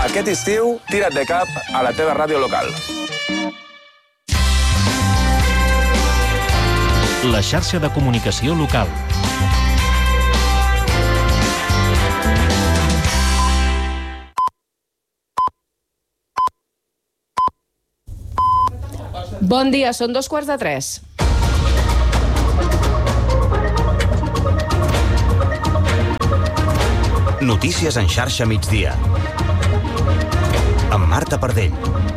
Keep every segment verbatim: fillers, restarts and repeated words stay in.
Aquest estiu, tira't de cap a la teva ràdio local. La xarxa de comunicació local. Bon dia, són dos quarts de tres. Notícies en xarxa migdia. Amb Marta Pardell.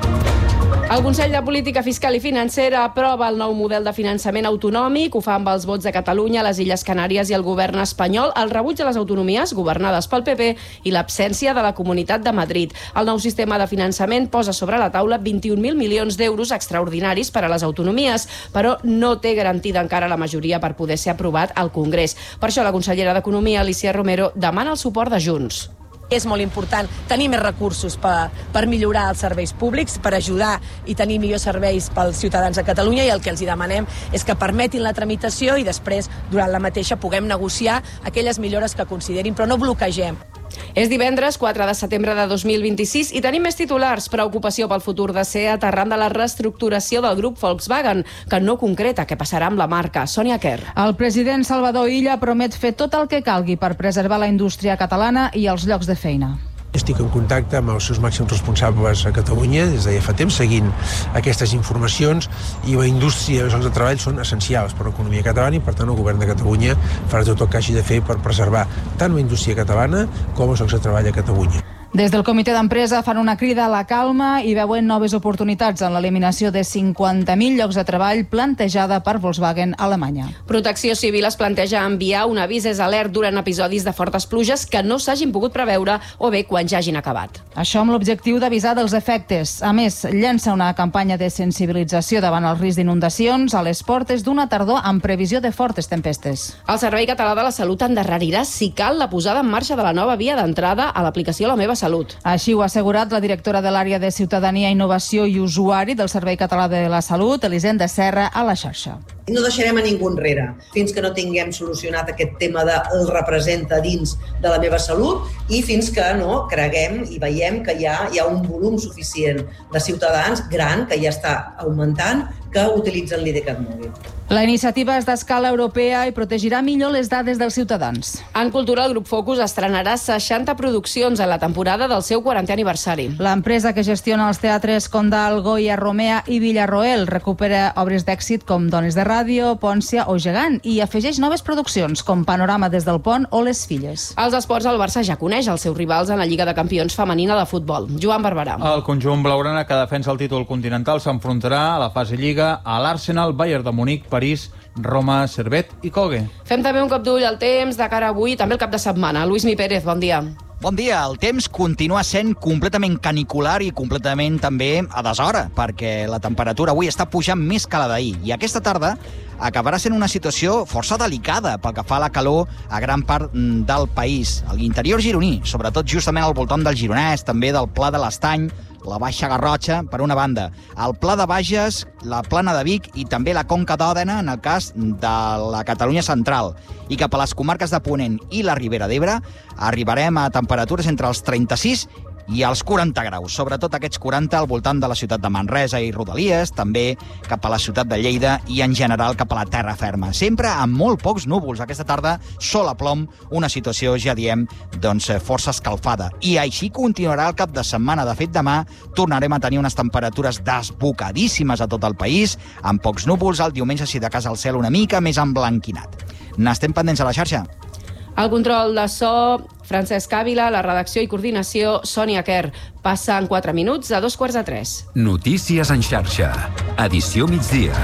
El Consell de Política Fiscal i Financera aprova el nou model de finançament autonòmic. Ho fa amb els vots de Catalunya, les Illes Canàries i el govern espanyol, el rebuig de les autonomies governades pel P P i l'absència de la Comunitat de Madrid. El nou sistema de finançament posa sobre la taula vint-i-un mil milions d'euros extraordinaris per a les autonomies, però no té garantida encara la majoria per poder ser aprovat al Congrés. Per això la consellera d'Economia, Alícia Romero, demana el suport de Junts. És molt important tenir més recursos per, per millorar els serveis públics, per ajudar i tenir millors serveis pels ciutadans de Catalunya, i el que els hi demanem és que permetin la tramitació i després, durant la mateixa, puguem negociar aquelles millores que considerin, però no bloquegem. És divendres, quatre de setembre de dos mil vint-i-sis, i tenim més titulars. Preocupació pel futur de SEAT arran de la reestructuració del grup Volkswagen, que no concreta què passarà amb la marca. Sònia Kerr. El president Salvador Illa promet fer tot el que calgui per preservar la indústria catalana i els llocs de feina. Estic en contacte amb els seus màxims responsables a Catalunya des de ja fa temps, seguint aquestes informacions, i la indústria i els llocs de treball són essencials per l'economia catalana, i per tant el govern de Catalunya farà tot el que hagi de fer per preservar tant la indústria catalana com els llocs de treball a Catalunya. Des del comitè d'empresa fan una crida a la calma i veuen noves oportunitats en l'eliminació de cinquanta mil llocs de treball plantejada per Volkswagen a Alemanya. Protecció Civil es planteja enviar un avís alert durant episodis de fortes pluges que no s'hagin pogut preveure o bé quan ja hagin acabat. Això amb l'objectiu d'avisar dels efectes. A més, llença una campanya de sensibilització davant el risc d'inundacions a les portes d'una tardor amb previsió de fortes tempestes. El Servei Català de la Salut endarrerirà, si cal, la posada en marxa de la nova via d'entrada a l'aplicació La Meva Salut. Així ho ha assegurat la directora de l'àrea de Ciutadania, Innovació i Usuari del Servei Català de la Salut, Elisenda Serra, a la xarxa. No deixarem a ningú enrere fins que no tinguem solucionat aquest tema del representa dins de La Meva Salut, i fins que no creguem i veiem que hi ha, hi ha un volum suficient de ciutadans gran, que ja està augmentant, que utilitzen l'IDCAT mòbil. La iniciativa és d'escala europea i protegirà millor les dades dels ciutadans. En cultura, el grup Focus estrenarà seixanta produccions en la temporada del seu quarantè aniversari. L'empresa que gestiona els teatres Condal, Goya, Romea i Villarroel recupera obres d'èxit com Dones de Ràdio, Pòncia o Gegant, i afegeix noves produccions com Panorama des del Pont o Les Filles. Als esports, el Barça ja coneix els seus rivals en la Lliga de Campions femenina de futbol. Joan Barberà. El conjunt blaugrana, que defensa el títol continental, s'enfrontarà a la fase Lliga a l'Arsenal, Bayern de Munic, París, Roma, Servet i Cogue. Fem també un cop d'ull al temps de cara avui, també el cap de setmana. Luis Mi Pérez, bon dia. Bon dia. El temps continua sent completament canicular i completament també a deshora, perquè la temperatura avui està pujant més que la d'ahir. I aquesta tarda acabarà sent una situació força delicada pel que fa a la calor a gran part del país. A l'interior gironí, sobretot justament al voltant del Gironès, també del Pla de l'Estany, la Baixa Garrotxa, per una banda, el Pla de Bages, la Plana de Vic i també la Conca d'Òdena, en el cas de la Catalunya central. I cap a les comarques de Ponent i la Ribera d'Ebre arribarem a temperatures entre els trenta-sis i als quaranta graus, sobretot aquests quaranta al voltant de la ciutat de Manresa i Rodalies, també cap a la ciutat de Lleida i en general cap a la terra ferma. Sempre amb molt pocs núvols. Aquesta tarda sol a plom, una situació, ja diem, doncs força escalfada. I així continuarà el cap de setmana. De fet, demà tornarem a tenir unes temperatures desbocadíssimes a tot el país, amb pocs núvols. El diumenge, si de cas, el cel una mica més emblanquinat. N'estem pendents a la xarxa. El control de so, Francesc Ávila, la redacció i coordinació, Sònia Kerr. Passen quatre minuts a dos quarts de tres. Notícies en xarxa. Edició migdia.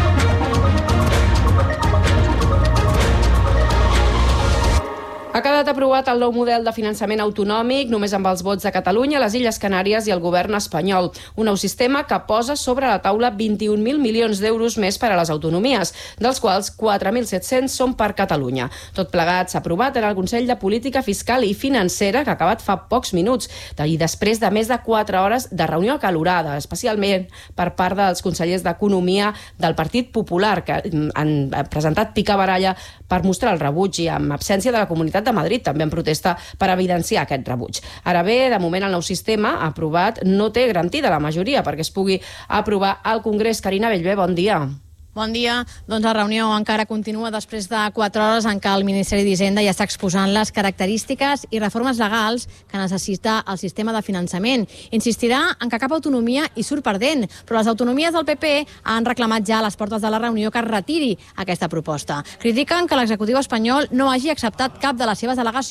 Ha quedat aprovat el nou model de finançament autonòmic, només amb els vots de Catalunya, les Illes Canàries i el govern espanyol. Un nou sistema que posa sobre la taula vint-i-un mil milions d'euros més per a les autonomies, dels quals quatre mil set-cents són per Catalunya. Tot plegat s'ha aprovat en el Consell de Política Fiscal i Financera, que ha acabat fa pocs minuts, i després de més de quatre hores de reunió acalorada, especialment per part dels consellers d'Economia del Partit Popular, que han presentat picabaralla per mostrar el rebuig i amb absència de la Comunitat de Madrid, també en protesta per evidenciar aquest rebuig. Ara bé, de moment el nou sistema aprovat no té garantida la majoria perquè es pugui aprovar al Congrés. Carina Bellver, bon dia. Bon dia. Doncs la reunió encara continua després de quatre hores en què el Ministeri d'Hisenda ja està exposant les característiques i reformes legals que necessita el sistema de finançament. Insistirà en que cap autonomia hi surt perdent, però les autonomies del P P han reclamat ja a les portes de la reunió que es retiri aquesta proposta. Critiquen que l'executiu espanyol no hagi acceptat cap de les seves al·legacions